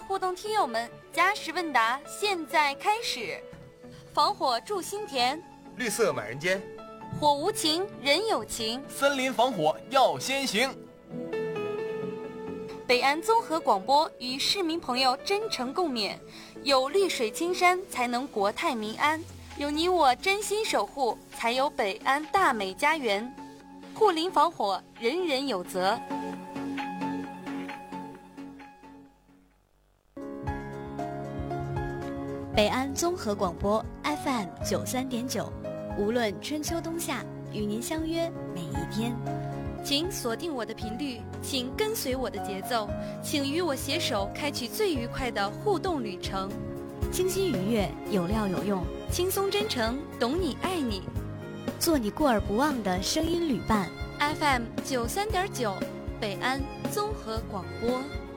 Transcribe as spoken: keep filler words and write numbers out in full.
互动听友们，加时问答现在开始。防火助心田， 绿色满人间， 火无情人有情， 森林防火要先行。 北安综合广播与市民朋友真诚共勉，有绿水青山才能国泰民安，有你我真心守护才有北安大美家园。护林防火人人有责。 北安综合广播 F M 九三点九，无论春秋冬夏，与您相约每一天。 请锁定我的频率，请跟随我的节奏，请与我携手开启最愉快的互动旅程。 清新愉悦，有料有用， 轻松真诚，懂你爱你， 做你过而不忘的声音旅伴。 F M 九三点九，北安综合广播。